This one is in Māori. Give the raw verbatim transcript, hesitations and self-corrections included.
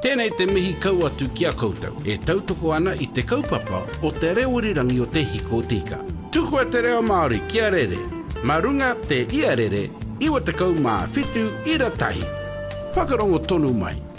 Tēnei te mihi kau atu ki a koutou. E tautoko ana i te kaupapa o te reorirangi o te hiko tika. Tuku a te reo Māori kia rere. Marunga te ia rere, iwa te kau mā whitu ira tahi. Whakarongo tonu mai.